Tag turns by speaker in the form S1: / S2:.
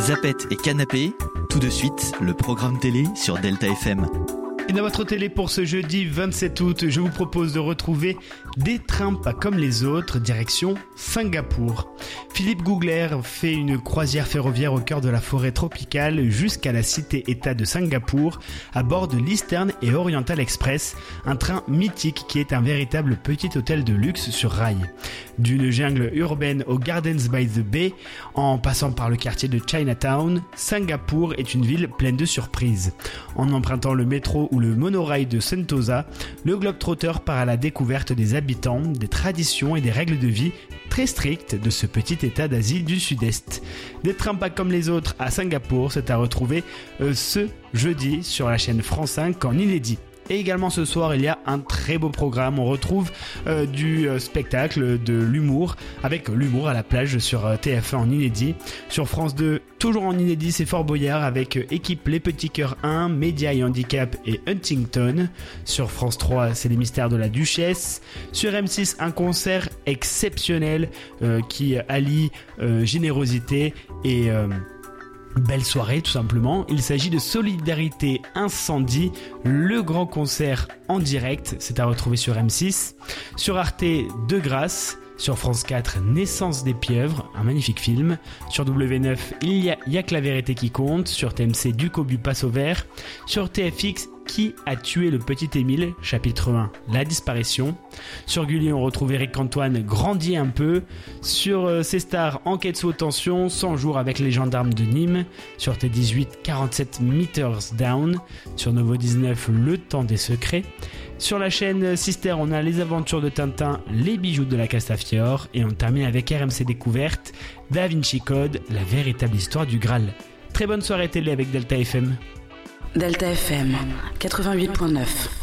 S1: Zapette et Canapé, tout de suite, le programme télé sur Delta FM.
S2: Et dans votre télé pour ce jeudi 27 août, je vous propose de retrouver Des trains pas comme les autres, direction Singapour. Philippe Googler fait une croisière ferroviaire au cœur de la forêt tropicale jusqu'à la cité-état de Singapour à bord de l'Eastern et Oriental Express, un train mythique qui est un véritable petit hôtel de luxe sur rail. D'une jungle urbaine aux Gardens by the Bay, en passant par le quartier de Chinatown, Singapour est une ville pleine de surprises. En empruntant le métro ou le monorail de Sentosa, le globetrotter part à la découverte des habitants, des traditions et des règles de vie très strictes de ce petit état d'Asie du Sud-Est. Des trains pas comme les autres à Singapour, c'est à retrouver ce jeudi sur la chaîne France 5 en inédit. Et également ce soir, il y a un très beau programme. On retrouve du spectacle, de l'humour, avec l'humour à la plage sur TF1 en inédit. Sur France 2, toujours en inédit, c'est Fort Boyard avec Équipe Les Petits Cœurs 1, Média et Handicap et Huntington. Sur France 3, c'est Les Mystères de la Duchesse. Sur M6, un concert exceptionnel qui allie générosité et... belle soirée tout simplement. Il s'agit de Solidarité Incendie, le grand concert en direct, c'est à retrouver sur M6. Sur Arte, De Grâce. Sur France 4, Naissance des pieuvres, un magnifique film. Sur W9, il y a que la vérité qui compte. Sur TMC, Du Cobu passe au vert. Sur TFX, Qui a tué le petit Émile, chapitre 1, La disparition. Sur Gulli, on retrouve Éric Antoine, Grandit un peu. Sur C-Star, Enquête sous tension, 100 jours avec les gendarmes de Nîmes. Sur T18, 47 meters down. Sur Novo 19, Le temps des secrets. Sur la chaîne Sister, on a Les aventures de Tintin, Les bijoux de la Castafiore. Et on termine avec RMC Découverte, Da Vinci Code, la véritable histoire du Graal. Très bonne soirée télé avec Delta FM.
S3: Delta FM 88.9.